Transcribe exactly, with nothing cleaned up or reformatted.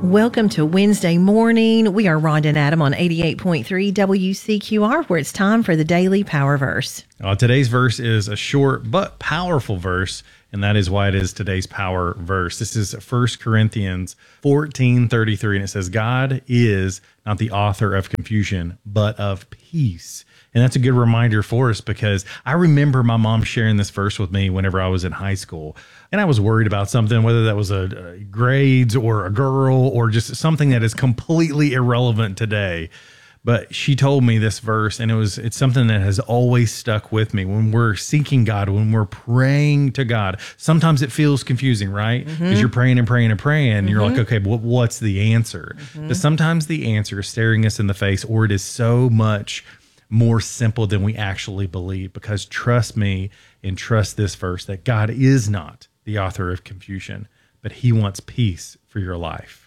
Welcome to Wednesday morning. We are Rhonda and Adam on eighty-eight point three W C Q R, where it's time for the Daily Power Verse. Uh, today's verse is a short but powerful verse, and that is why it is today's power verse. This is First Corinthians fourteen thirty-three, and it says, God is not the author of confusion, but of peace. And that's a good reminder for us, because I remember my mom sharing this verse with me whenever I was in high school. And I was worried about something, whether that was a, a grades or a girl or just something that is completely irrelevant today. But she told me this verse, and it was it's something that has always stuck with me. When we're seeking God, when we're praying to God, sometimes it feels confusing, right? Because mm-hmm. you're praying and praying and praying, and mm-hmm. you're like, okay, but what's the answer? Mm-hmm. But sometimes the answer is staring us in the face, or it is so much more simple than we actually believe. Because trust me and trust this verse, that God is not the author of confusion, but he wants peace for your life.